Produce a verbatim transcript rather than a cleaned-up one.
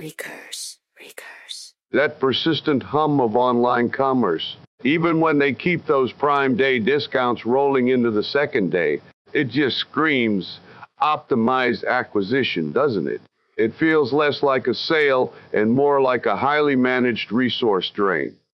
recurs, recurs. That persistent hum of online commerce. Even when they keep those Prime Day discounts rolling into the second day, it just screams optimized acquisition, doesn't it? It feels less like a sale and more like a highly managed resource drain.